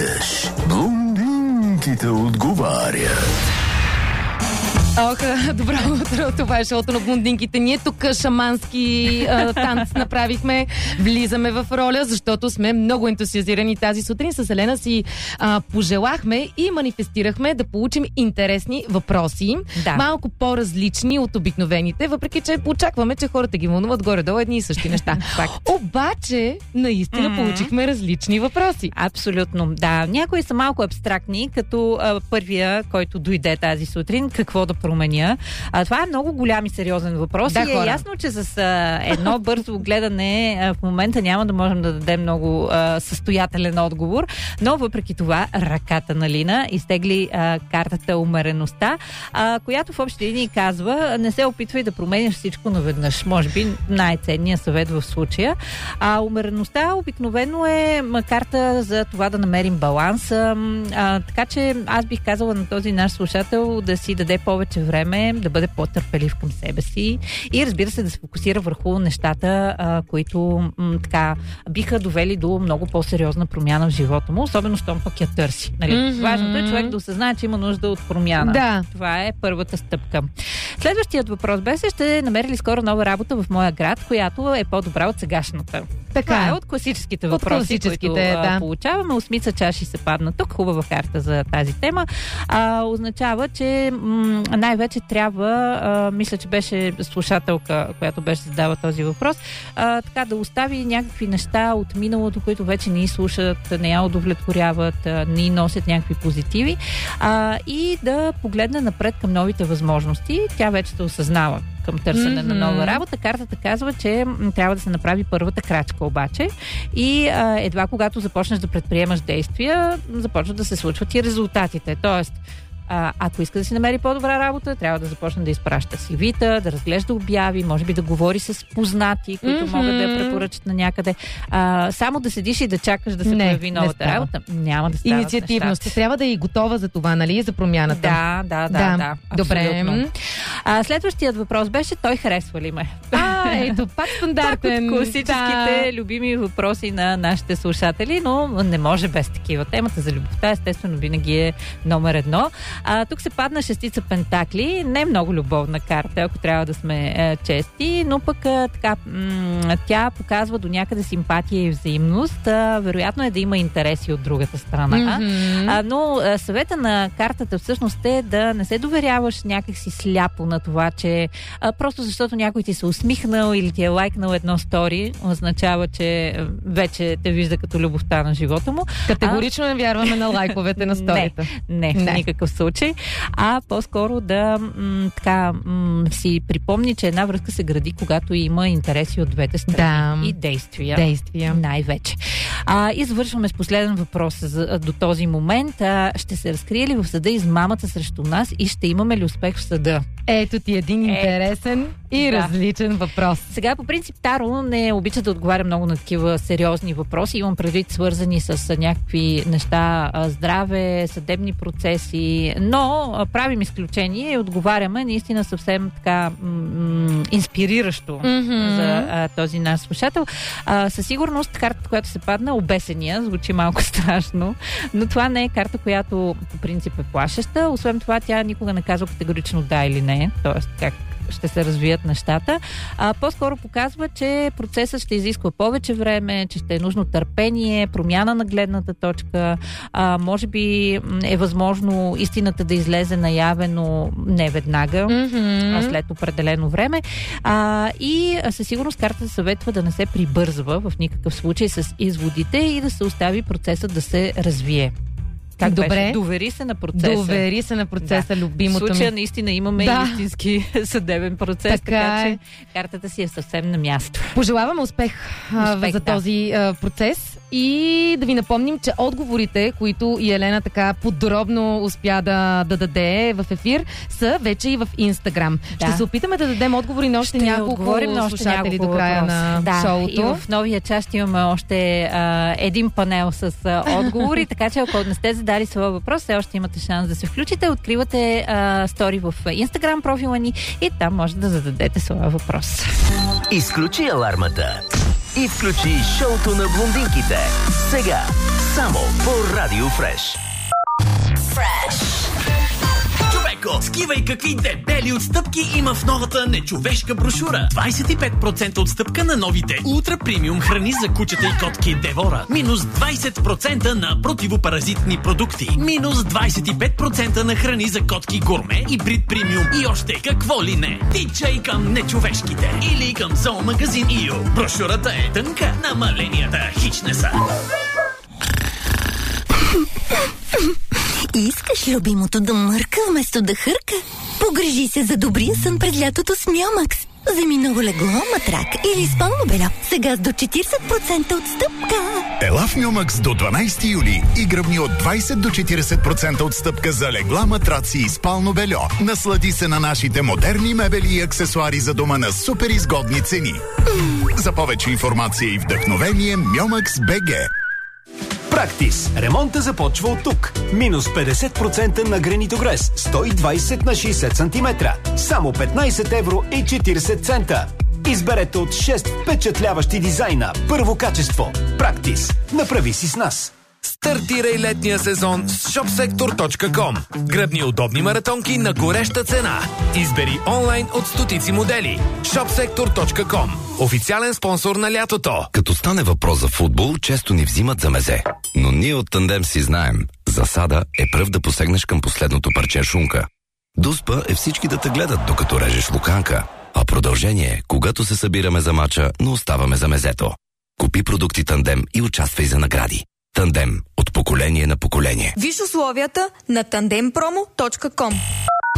питаш, блондинките отговарят. Ох, добро утро, това е шоуто на блондинките. Ние тук шамански танц направихме, влизаме в роля, защото сме много ентусиазирани тази сутрин. С Елена си пожелахме и манифестирахме да получим интересни въпроси, малко по-различни от обикновените, въпреки че очакваме, че хората ги вълнуват горе-долу едни и същи неща. Обаче, наистина получихме различни въпроси. Абсолютно, да. Някои са малко абстрактни, като първия, който дойде тази сутрин, какво да променя. Това е много голям и сериозен въпрос и е ясно, че с едно бързо гледане в момента няма да можем да дадем много състоятелен отговор, но въпреки това ръката на Лина изтегли картата умереността, която в общи линии казва: не се опитвай да променяш всичко наведнъж. Може би най-ценният съвет в случая. Умереността обикновено е карта за това да намерим баланса, така че аз бих казала на този наш слушател да си даде повече време, да бъде по-търпелив към себе си и разбира се да се фокусира върху нещата, които така биха довели до много по-сериозна промяна в живота му, особено щом пък я търси. Нали? Важното е човек да осъзнае, че има нужда от промяна. Да. Това е първата стъпка. Следващият въпрос беше: ще намери ли скоро нова работа в моя град, която е по-добра от сегашната? Така е от класическите въпроси, които получаваме. Осмица чаши се падна тук. Хубава карта за тази тема. Означава, че най-вече трябва, мисля, че беше слушателка, която беше задава този въпрос, така да остави някакви неща от миналото, които вече не слушат, не я удовлетворяват, не носят някакви позитиви, и да погледне напред към новите възможности. Тя вече се осъзнава към търсене на нова работа. Картата казва, че трябва да се направи първата крачка обаче и едва когато започнеш да предприемаш действия, започват да се случват и резултатите. Тоест, ако иска да си намери по-добра работа, трябва да започне да изпраща CV-та, да разглежда обяви, може би да говори с познати, които могат да я препоръчат на някъде. Само да седиш и да чакаш да се появи новата работа, няма да става. Инициативност. Трябва да е готова за това, нали? За промяната. Да. Добре. Следващият въпрос беше: той харесва ли ме? Ето, пак стандартен. Пак от класическите любими въпроси на нашите слушатели, но не може без такива. Темата за любовта, естествено, винаги е номер едно. Тук се падна шестица пентакли. Не е много любовна карта, ако трябва да сме чести, но пък така, тя показва до някъде симпатия и взаимност. Вероятно е да има интереси от другата страна. Но съвета на картата всъщност е да не се доверяваш някакси сляпо на това, че просто защото някой ти се усмихнал или ти е лайкнал едно стори, означава, че вече те вижда като любовта на живота му. Категорично не вярваме на лайковете на сторита. Не, в никакъв случай, а по-скоро да си припомни, че една връзка се гради, когато има интереси от двете страни и действия. Най-вече. И завършваме с последен въпрос до този момент. Ще се разкрие ли в съда измамата срещу нас и ще имаме ли успех в съда? Ето ти един интересен и различен въпрос. Сега, по принцип, Таро не обича да отговаря много на такива сериозни въпроси. Имам предвид свързани с някакви неща, здраве, съдебни процеси, но правим изключение и отговаряме наистина съвсем така инспириращо за този наш слушател. Със сигурност картата, която се падна, обесения, звучи малко страшно, но това не е карта, която по принцип е плашеща. Освен това, тя никога не казва категорично да или не, т.е. как ще се развият нещата. По-скоро показва, че процесът ще изисква повече време, че ще е нужно търпение, промяна на гледната точка. Може би е възможно истината да излезе наяве, но не веднага, след определено време. И със сигурност картата съветва да не се прибързва в никакъв случай с изводите и да се остави процесът да се развие. Как добре. Беше? Довери се на процеса. Довери се на процеса, любимото ми. В случая наистина имаме истински съдебен процес, така че картата си е съвсем на място. Пожелаваме успех за този процес и да ви напомним, че отговорите, които и Елена така подробно успя да даде в ефир, са вече и в Инстаграм. Ще се опитаме да дадем отговори на още няколко слушатели до края на шоуто. И в новия част имаме още един панел с отговори, така че ако не сте задали своя въпрос, все още имате шанс да се включите. Откривате стори в Инстаграм профила ни и там може да зададете своя въпрос. Изключи алармата. и включи шоуто на блондинките. Сега, само по Радио Фреш. Човеко, скивай какви дебели отстъпки има в новата нечовешка брошура. 25% отстъпка на новите ултра премиум храни за кучета и котки Девора. Минус 20% на противопаразитни продукти. Минус 25% на храни за котки Гурме и Брит премиум. И още какво ли не. Тичай към нечовешките. Или към зоомагазин ИО. Брошурата е тънка, намаленията хич не са. Искаш любимото да мърка вместо да хърка? Погрижи се за добрия сън през лятото с Миомакс. Вземи ново легло, матрак или спално бельо. Сега с до 40% отстъпка. Ела в Миомакс до 12 юли и гръбни от 20 до 40% отстъпка за легла, матраци и спално бельо. Наслади се на нашите модерни мебели и аксесуари за дома на супер изгодни цени. За повече информация и вдъхновение Миомакс БГ. Практис. Ремонта започва от тук. Минус 50% на гранитогрес. 120 на 60 см. Само 15 евро и 40 цента. Изберете от 6 впечатляващи дизайна. Първо качество. Практис. Направи си с нас. Стартирай летния сезон с shopsektor.com. Гръбни удобни маратонки на гореща цена. Избери онлайн от стотици модели. shopsektor.com. Официален спонсор на лятото. Като стане въпрос за футбол, често ни взимат за мезе. Но ние от Тандем си знаем. Засада е пръв да посегнеш към последното парче шунка. Дуспа е всички да те гледат, докато режеш луканка. А продължение е, когато се събираме за мача, но оставаме за мезето. Купи продукти Тандем и участвай за награди. Тандем. От поколение на поколение. Виж условията на tandempromo.com.